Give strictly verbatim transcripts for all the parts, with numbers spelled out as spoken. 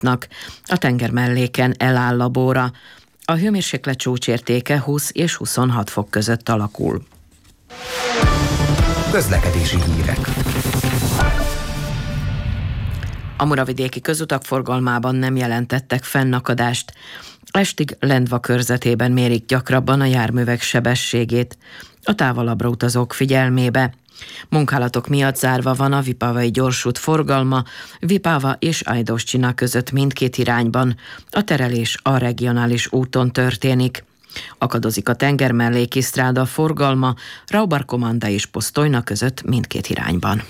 jutnak. A tengermelléken eláll a bóra. A hőmérséklet csúcsértéke húsz és huszonhat fok között alakul. Közlekedési hírek. A muravidéki közutak forgalmában nem jelentettek fennakadást. Estig Lendva körzetében mérik gyakrabban a járművek sebességét. A távolabbra utazók figyelmébe. Munkálatok miatt zárva van a vipavai gyorsút forgalma, Vipava és Ajdoscsina között mindkét irányban. A terelés a regionális úton történik. Akadozik a tengermelléki sztráda forgalma, Raubarkomanda és Posztolyna között mindkét irányban.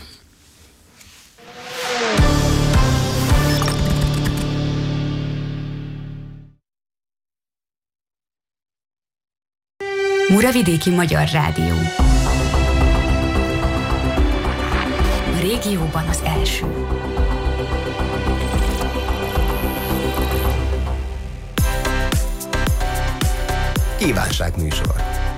Muravidéki Magyar Rádió. A régióban az első. Kívánságműsor.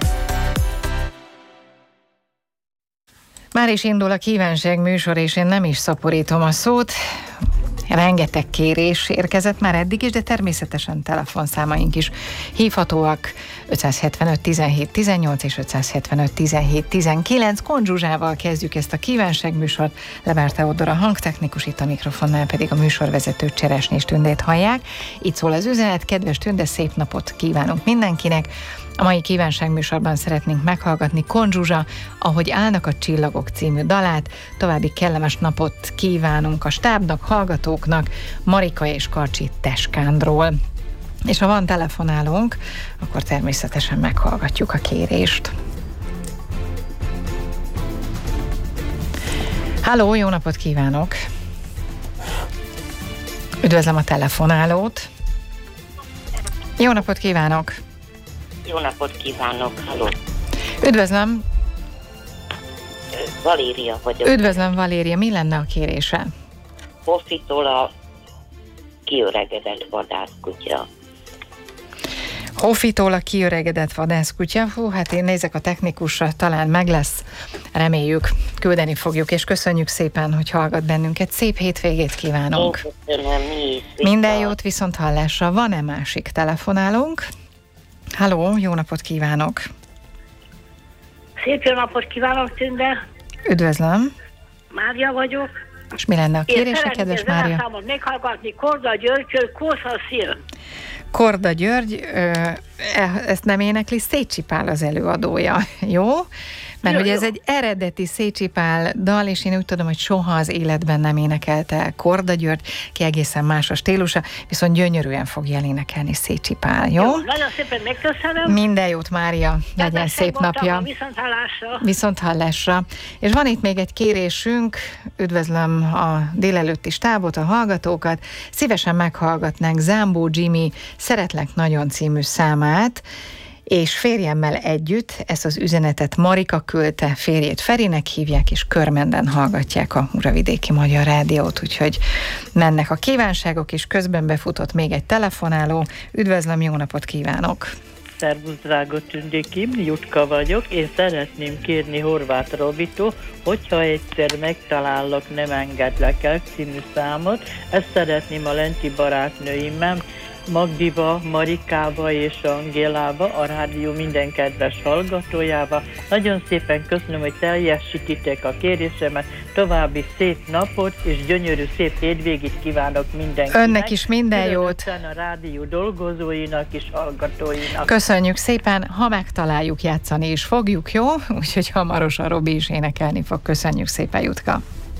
Már is indul a kívánságműsor, és én nem is szaporítom a szót. Rengeteg kérés érkezett már eddig is, de természetesen telefonszámaink is hívhatóak. ötszázhetvenöt tizenhét tizennyolc és ötszázhetvenöt tizenhét tizenkilenc. Kon Zsuzsával kezdjük ezt a kívánságműsort. Lebár Teodor a hangtechnikus, itt a mikrofonnál pedig a műsorvezető Cseresnés Tündét hallják. Itt szól az üzenet: kedves Tünde, szép napot kívánunk mindenkinek. A mai kívánságműsorban szeretnénk meghallgatni Kon Zsuzsa Ahogy állnak a csillagok című dalát. További kellemes napot kívánunk a stábnak, hallgatóknak, Marika és Karcsi Teskándról. És ha van telefonálónk, akkor természetesen meghallgatjuk a kérést. Halló, jó napot kívánok! Üdvözlöm a telefonálót! Jó napot kívánok! Jó napot kívánok, halló! Üdvözlöm! Valéria vagyok. Üdvözlöm, Valéria, mi lenne a kérése? Hoffitól a kiöregedett vadászkutya. Hoffitól a kiöregedett vadászkutya. Hú, hát én nézek a technikusra, talán meg lesz. Reméljük, küldeni fogjuk, és köszönjük szépen, hogy hallgat bennünket. Szép hétvégét kívánunk. Én köszönöm, mi is. Minden jót, viszont hallásra. Van-e másik telefonálónk? Halló, jó napot kívánok! Szép jó napot kívánok, Tünde! Üdvözlöm! Mária vagyok. És mi lenne a kérése, kedves Mária? Én szeretném meghallgatni Korda Györgytől, Kósza Szil. Korda György, ö, ezt nem énekli, Szécsi Pál az előadója, jó? Mert Jó, ugye ez jó. egy eredeti Szécsi Pál dal, és én úgy tudom, hogy soha az életben nem énekelte Korda György, ki egészen más a stílusa, viszont gyönyörűen fogja elénekelni Szécsi Pál, jó? Jó, nagyon szépen megköszönöm. Minden jót, Mária, legyen Kedves szép megmondtam, napja. a viszonthallásra. Viszont hallásra. És van itt még egy kérésünk, üdvözlöm a délelőtti stábot, a hallgatókat. Szívesen meghallgatnánk Zámbó Jimmy Szeretlek nagyon című számát, és férjemmel együtt ezt az üzenetet Marika küldte, férjét Ferinek hívják, és körmenden hallgatják a Muravidéki Magyar Rádiót, úgyhogy mennek a kívánságok, és közben befutott még egy telefonáló. Üdvözlöm, jó napot kívánok! Szervusz, drága Tündékim, Jutka vagyok. Én szeretném kérni Horváth Robitól, hogyha egyszer megtalállak, nem engedlek el című számot. Ezt szeretném a lenti barátnőimmel, Magdiba, Marikába és Angélába, a rádió minden kedves hallgatójába. Nagyon szépen köszönöm, hogy teljesítitek a kérésemet. További szép napot és gyönyörű szép hétvégét kívánok mindenkinek. Önnek is minden jót. Különösen a rádió dolgozóinak és hallgatóinak. Köszönjük szépen, ha megtaláljuk, játszani is fogjuk, jó? Úgyhogy hamarosan Robi is énekelni fog. Köszönjük szépen, Jutka.